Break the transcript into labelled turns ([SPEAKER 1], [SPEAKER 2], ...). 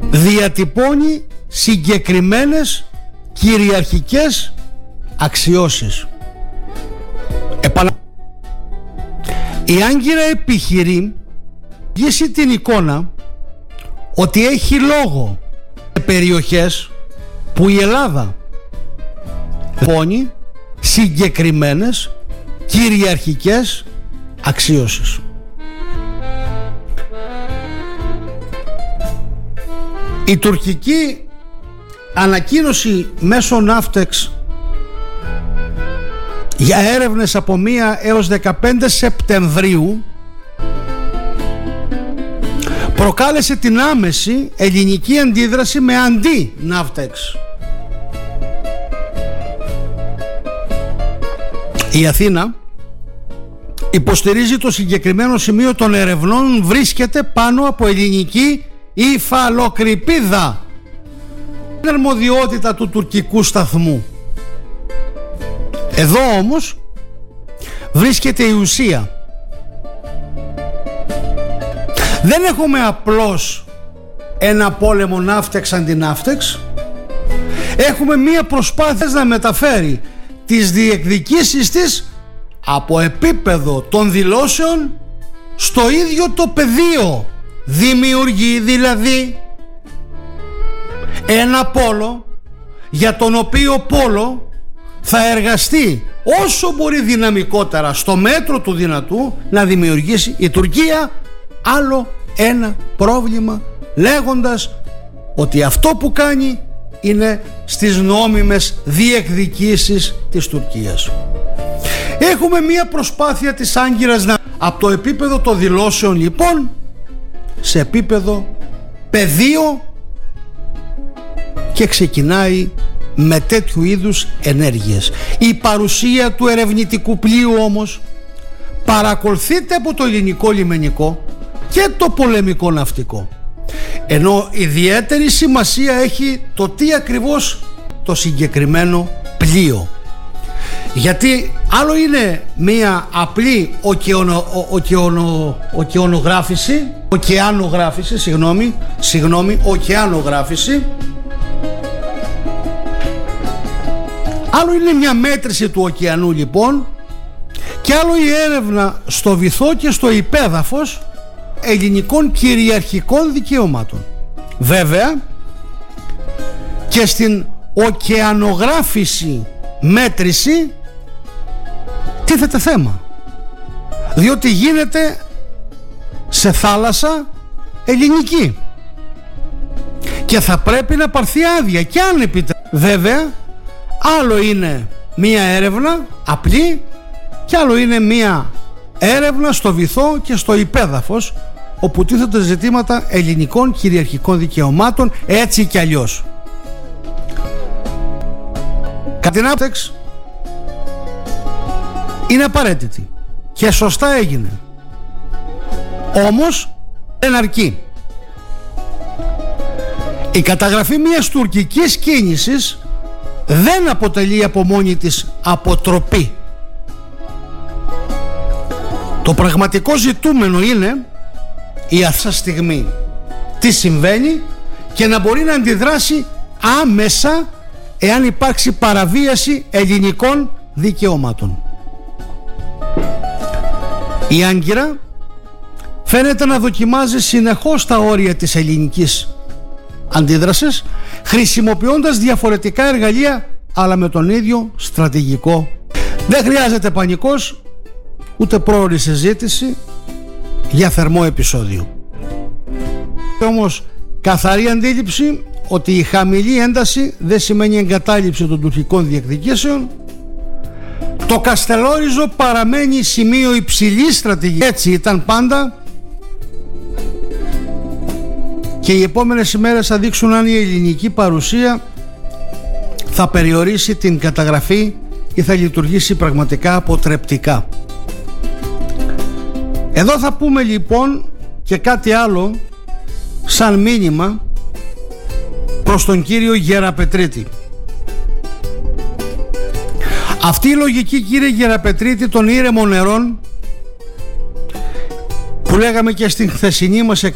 [SPEAKER 1] διατυπώνει συγκεκριμένες κυριαρχικές αξιώσεις. Η Άγκυρα επιχειρεί γύσει την εικόνα ότι έχει λόγο σε περιοχές που η Ελλάδα διατυπώνει συγκεκριμένες κυριαρχικές αξιώσεις. Η τουρκική ανακοίνωση μέσω Ναύτεξ για έρευνες από 1 έως 15 Σεπτεμβρίου προκάλεσε την άμεση ελληνική αντίδραση με αντί-Ναύτεξ. Η Αθήνα υποστηρίζει το συγκεκριμένο σημείο των ερευνών βρίσκεται πάνω από ελληνική υφαλοκρηπίδα, την αρμοδιότητα του τουρκικού σταθμού. Εδώ όμως βρίσκεται η ουσία. Δεν έχουμε απλώς ένα πόλεμο Ναύτεξ αντί-Ναύτεξ. Έχουμε μία προσπάθεια να μεταφέρει τις διεκδικήσεις της από επίπεδο των δηλώσεων στο ίδιο το πεδίο. Δημιουργεί δηλαδή ένα πόλο για τον οποίο πόλο θα εργαστεί όσο μπορεί δυναμικότερα στο μέτρο του δυνατού να δημιουργήσει η Τουρκία άλλο ένα πρόβλημα, λέγοντας ότι αυτό που κάνει είναι στις νόμιμες διεκδικήσεις της Τουρκίας. Έχουμε μία προσπάθεια της Άγκυρας από το επίπεδο των δηλώσεων λοιπόν σε επίπεδο πεδίο και ξεκινάει με τέτοιου είδους ενέργειες. Η παρουσία του ερευνητικού πλοίου όμως παρακολουθείται από το ελληνικό λιμενικό και το πολεμικό ναυτικό, ενώ ιδιαίτερη σημασία έχει το τι ακριβώς το συγκεκριμένο πλοίο, γιατί άλλο είναι μία απλή ωκεανογράφηση, άλλο είναι μια μέτρηση του ωκεανού λοιπόν, και άλλο η έρευνα στο βυθό και στο υπέδαφος ελληνικών κυριαρχικών δικαιωμάτων. Βέβαια και στην ωκεανογράφηση μέτρηση τίθεται θέμα, διότι γίνεται σε θάλασσα ελληνική και θα πρέπει να πάρθει άδεια και αν επιτρέπεται. Βέβαια άλλο είναι μία έρευνα απλή και άλλο είναι μία έρευνα στο βυθό και στο υπέδαφος, όπου τίθεται ζητήματα ελληνικών κυριαρχικών δικαιωμάτων έτσι κι αλλιώς. Κατά την Ναύτεξ είναι απαραίτητη και σωστά έγινε, όμως δεν αρκεί. Η καταγραφή μιας τουρκικής κίνησης δεν αποτελεί από μόνη της αποτροπή. Το πραγματικό ζητούμενο είναι η αυτή στιγμή τι συμβαίνει και να μπορεί να αντιδράσει άμεσα εάν υπάρξει παραβίαση ελληνικών δικαιωμάτων. Η Άγκυρα φαίνεται να δοκιμάζει συνεχώς τα όρια της ελληνικής αντίδρασης, χρησιμοποιώντας διαφορετικά εργαλεία αλλά με τον ίδιο στρατηγικό. Δεν χρειάζεται πανικός ούτε πρόωρη συζήτηση για θερμό επεισόδιο. Όμως καθαρή αντίληψη ότι η χαμηλή ένταση δεν σημαίνει εγκατάλειψη των τουρκικών διεκδικήσεων. Το Καστελόριζο παραμένει σημείο υψηλής στρατηγικής. Έτσι ήταν πάντα και οι επόμενες ημέρες θα δείξουν αν η ελληνική παρουσία θα περιορίσει την καταγραφή ή θα λειτουργήσει πραγματικά αποτρεπτικά. Εδώ θα πούμε λοιπόν και κάτι άλλο σαν μήνυμα προς τον κύριο Γεραπετρίτη. Αυτή η λογική, κύριε Γεραπετρίτη, των ήρεμων νερών που λέγαμε και στην χθεσινή μας